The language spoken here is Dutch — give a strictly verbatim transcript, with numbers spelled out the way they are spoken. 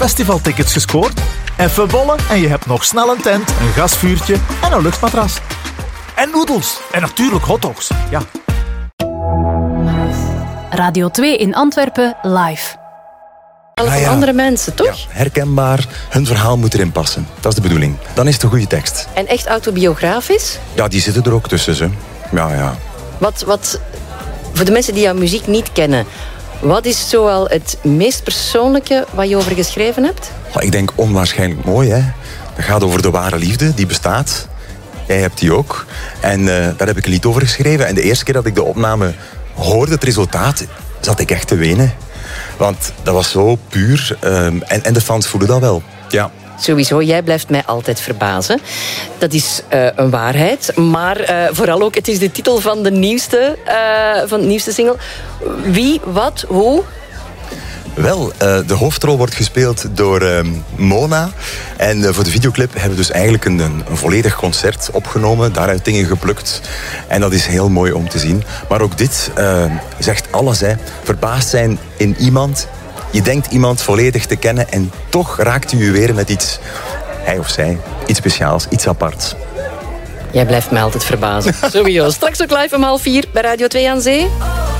festivaltickets gescoord? Even bollen en je hebt nog snel een tent, een gasvuurtje en een luchtmatras. En noedels. En natuurlijk hotdogs. Ja. Radio twee in Antwerpen live. Van Ah, ja. andere mensen, toch? Ja, herkenbaar, hun verhaal moet erin passen. Dat is de bedoeling. Dan is het een goede tekst. En echt autobiografisch? Ja, die zitten er ook tussen, ze. Ja, ja. Wat, wat, voor de mensen die jouw muziek niet kennen, wat is zoal het meest persoonlijke wat je over geschreven hebt? Oh, ik denk onwaarschijnlijk mooi, hè. Dat gaat over de ware liefde, die bestaat. Jij hebt die ook. En uh, daar heb ik een lied over geschreven. En de eerste keer dat ik de opname hoorde, het resultaat, zat ik echt te wenen. Want dat was zo puur. Um, en, en de fans voelen dat wel. Ja. Sowieso, jij blijft mij altijd verbazen. Dat is uh, een waarheid. Maar uh, vooral ook, het is de titel van de nieuwste, uh, van de nieuwste single. Wie, wat, hoe? Wel, uh, de hoofdrol wordt gespeeld door uh, Mona. En uh, voor de videoclip hebben we dus eigenlijk een, een, een volledig concert opgenomen. Daaruit dingen geplukt. En dat is heel mooi om te zien. Maar ook dit uh, zegt alles, hè. Verbaasd zijn in iemand. Je denkt iemand volledig te kennen en toch raakt u weer met iets, hij of zij, iets speciaals, iets aparts. Jij blijft mij altijd verbazen. Sowieso. Straks ook live om half vier bij Radio twee aan Zee.